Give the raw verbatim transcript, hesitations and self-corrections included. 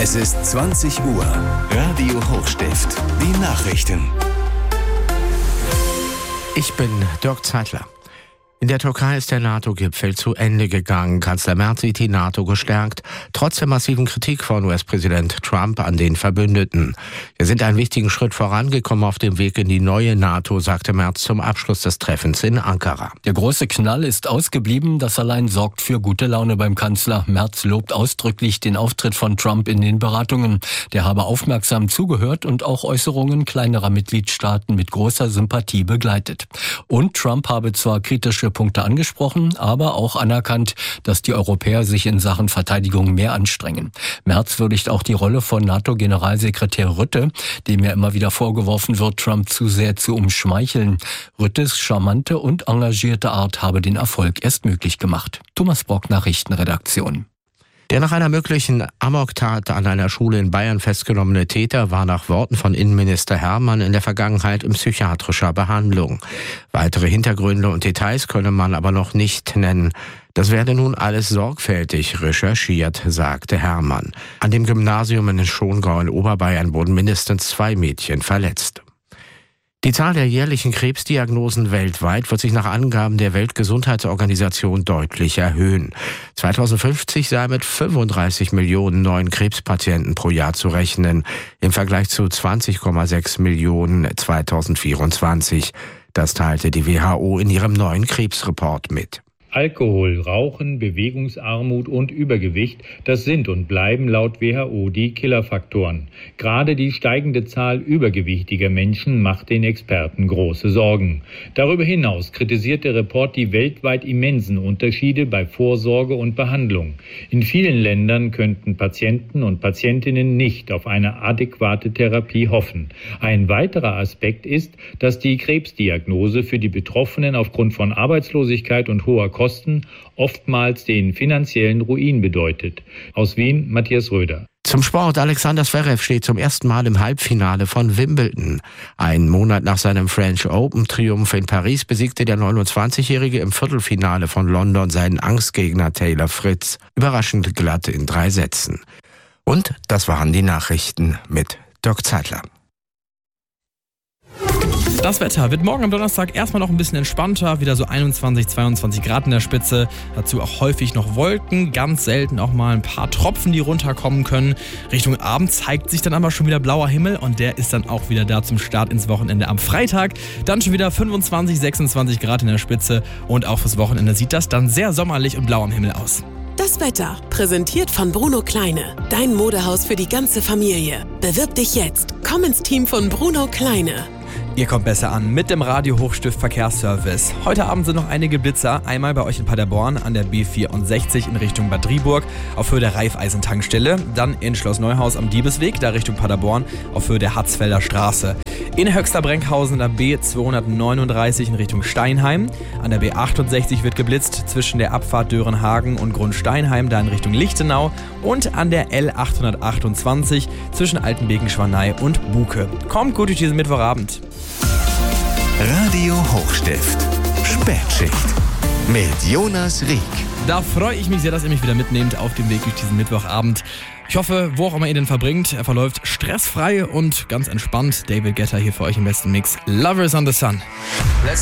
Es ist zwanzig Uhr. Radio Hochstift. Die Nachrichten. Ich bin Dirk Zeitler. In der Türkei ist der NATO-Gipfel zu Ende gegangen. Kanzler Merz sieht die NATO gestärkt, trotz der massiven Kritik von U S-Präsident Trump an den Verbündeten. Wir sind einen wichtigen Schritt vorangekommen auf dem Weg in die neue NATO, sagte Merz zum Abschluss des Treffens in Ankara. Der große Knall ist ausgeblieben, das allein sorgt für gute Laune beim Kanzler. Merz lobt ausdrücklich den Auftritt von Trump in den Beratungen. Der habe aufmerksam zugehört und auch Äußerungen kleinerer Mitgliedstaaten mit großer Sympathie begleitet. Und Trump habe zwar kritische Punkte angesprochen, aber auch anerkannt, dass die Europäer sich in Sachen Verteidigung mehr anstrengen. Merz würdigt auch die Rolle von NATO-Generalsekretär Rutte, dem ja immer wieder vorgeworfen wird, Trump zu sehr zu umschmeicheln. Rüttes charmante und engagierte Art habe den Erfolg erst möglich gemacht. Thomas Brock, Nachrichtenredaktion. Der nach einer möglichen Amoktat an einer Schule in Bayern festgenommene Täter war nach Worten von Innenminister Hermann in der Vergangenheit in psychiatrischer Behandlung. Weitere Hintergründe und Details könne man aber noch nicht nennen. Das werde nun alles sorgfältig recherchiert, sagte Hermann. An dem Gymnasium in Schongau in Oberbayern wurden mindestens zwei Mädchen verletzt. Die Zahl der jährlichen Krebsdiagnosen weltweit wird sich nach Angaben der Weltgesundheitsorganisation deutlich erhöhen. zweitausendfünfzig sei mit fünfunddreißig Millionen neuen Krebspatienten pro Jahr zu rechnen, im Vergleich zu zwanzig Komma sechs Millionen zweitausendvierundzwanzig. Das teilte die W H O in ihrem neuen Krebsreport mit. Alkohol, Rauchen, Bewegungsarmut und Übergewicht, das sind und bleiben laut W H O die Killerfaktoren. Gerade die steigende Zahl übergewichtiger Menschen macht den Experten große Sorgen. Darüber hinaus kritisiert der Report die weltweit immensen Unterschiede bei Vorsorge und Behandlung. In vielen Ländern könnten Patienten und Patientinnen nicht auf eine adäquate Therapie hoffen. Ein weiterer Aspekt ist, dass die Krebsdiagnose für die Betroffenen aufgrund von Arbeitslosigkeit und hoher Kosten Kosten oftmals den finanziellen Ruin bedeutet. Aus Wien, Matthias Röder. Zum Sport. Alexander Zverev steht zum ersten Mal im Halbfinale von Wimbledon. Einen Monat nach seinem French Open-Triumph in Paris besiegte der neunundzwanzigjährige im Viertelfinale von London seinen Angstgegner Taylor Fritz. Überraschend glatt in drei Sätzen. Und das waren die Nachrichten mit Dirk Zeitler. Das Wetter wird morgen am Donnerstag erstmal noch ein bisschen entspannter, wieder so einundzwanzig, zweiundzwanzig Grad in der Spitze. Dazu auch häufig noch Wolken, ganz selten auch mal ein paar Tropfen, die runterkommen können. Richtung Abend zeigt sich dann aber schon wieder blauer Himmel und der ist dann auch wieder da zum Start ins Wochenende am Freitag. Dann schon wieder fünfundzwanzig, sechsundzwanzig Grad in der Spitze und auch fürs Wochenende sieht das dann sehr sommerlich und blau am Himmel aus. Das Wetter, präsentiert von Bruno Kleine. Dein Modehaus für die ganze Familie. Bewirb dich jetzt. Komm ins Team von Bruno Kleine. Ihr kommt besser an mit dem Radio Hochstift Verkehrsservice. Heute Abend sind noch einige Blitzer. Einmal bei euch in Paderborn an der B vierundsechzig in Richtung Bad Driburg auf Höhe der Raiffeisen-Tankstelle. Dann in Schloss Neuhaus am Diebesweg, da Richtung Paderborn auf Höhe der Hatzfelder Straße. In Höxter-Brenkhausen an der B zweihundertneununddreißig in Richtung Steinheim. An der B achtundsechzig wird geblitzt zwischen der Abfahrt Dörenhagen und Grundsteinheim, da in Richtung Lichtenau. Und an der L achthundertachtundzwanzig zwischen Altenbeken-Schwanei und Buke. Kommt gut durch diesen Mittwochabend. Radio Hochstift. Spätschicht. Mit Jonas Rieck. Da freue ich mich sehr, dass ihr mich wieder mitnehmt auf dem Weg durch diesen Mittwochabend. Ich hoffe, wo auch immer ihr den verbringt, er verläuft stressfrei und ganz entspannt. David Guetta hier für euch im besten Mix. Lovers on the Sun. Let's